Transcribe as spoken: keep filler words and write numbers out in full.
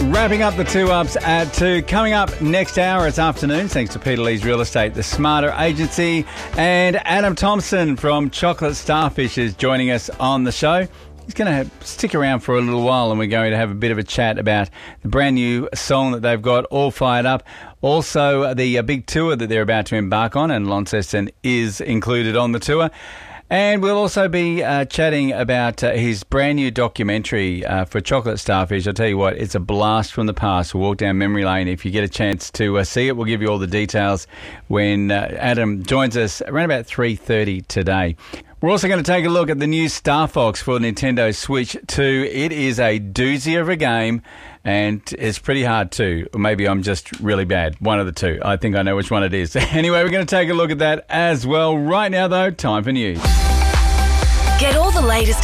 Wrapping up the two-ups at two. Coming up next hour, it's afternoon, thanks to Peter Lee's Real Estate, the Smarter Agency, and Adam Thompson from Chocolate Starfish is joining us on the show. He's going to stick around for a little while, and we're going to have a bit of a chat about the brand new song that they've got all fired up. Also, the uh, big tour that they're about to embark on, and Launceston is included on the tour. And we'll also be uh, chatting about uh, his brand new documentary uh, for Chocolate Starfish. I'll tell you what, it's a blast from the past. We'll walk down memory lane. If you get a chance to uh, see it, we'll give you all the details when uh, Adam joins us around about three thirty today. We're also going to take a look at the new Star Fox for Nintendo Switch two. It is a doozy of a game, and it's pretty hard too. Or maybe I'm just really bad. One of the two. I think I know which one it is. Anyway, we're going to take a look at that as well. Right now, though, time for news. Get all the latest